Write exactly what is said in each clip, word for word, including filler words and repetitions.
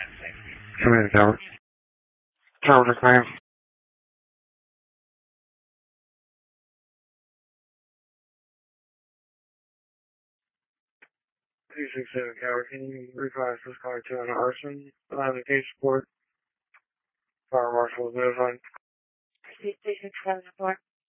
Come in, Tower. Tower to command. two six seven Tower, can you reprise this car to an arson? On the case support. Fire marshal is notified. two six seven four.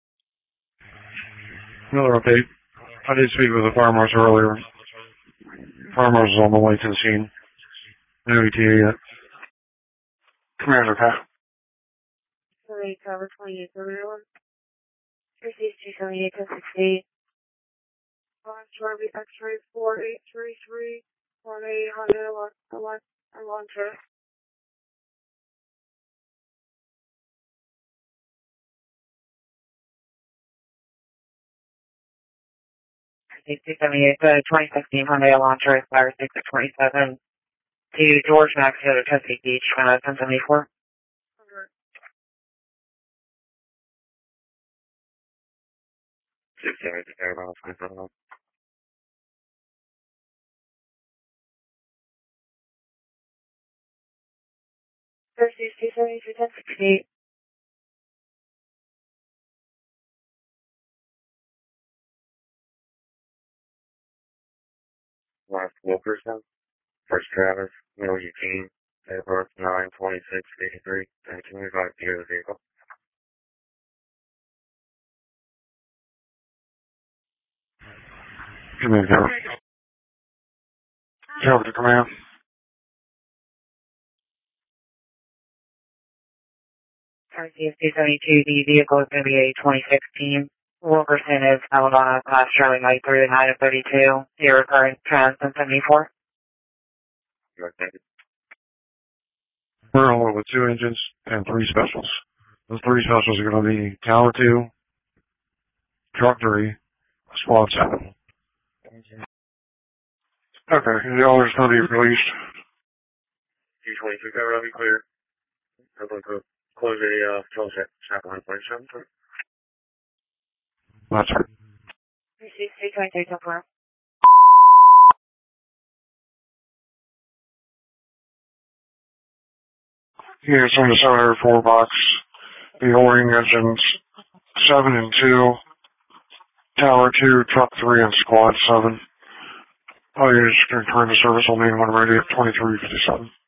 Another update. I did speak with the fire marshal earlier. Fire marshal's on the way to the scene. No E T A yet. Commander Pat. Sorry, Tower twenty-eight, everyone. two seventy-eight, ten sixty-eight. On Charlie X-ray four eight three three, one eight hundred, one two. two seventy-eight, uh, twenty sixteen Hyundai Elantra, Fire six twenty-seven, to George Max, Hill, Chesapeake Beach, uh, ten seventy-four. six seventy, Airbound twenty-seven. Thursday, two seventy-two, ten sixty-eight. Last Wilkerson. First Travis. Middle Eugene. Date of birth nine twenty-six eighty-three. And twenty-five years of the vehicle. Command Tower. Tower to command. Thursday, two seventy-two, the vehicle is going to be a twenty sixteen. Wilkerson is held on a class Charlie Mike through nine of thirty-two. Zero current, trans, ten seventy-four. We're on with two engines and three specials. Those three specials are going to be Tower two, Truck three, Squad seven. Okay, the order's going to be released. G twenty-two, cover, that'll be clear. I'm going to close a uh, control set, snap line twenty-seven. That's right. Thursday, two twenty-two, ten four. Units on the seven oh four box, the O-ring engines seven and two, Tower two, Truck three, and Squad seven. All units can return to service only when ready at twenty-three fifty-seven.